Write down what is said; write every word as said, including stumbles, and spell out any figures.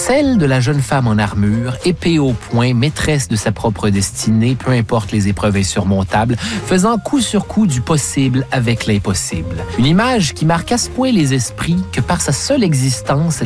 Celle de la jeune femme en armure, épée au poing, maîtresse de sa propre destinée, peu importe les épreuves insurmontables, faisant coup sur coup du possible avec l'impossible. Une image qui marque à ce point les esprits que par sa seule existence,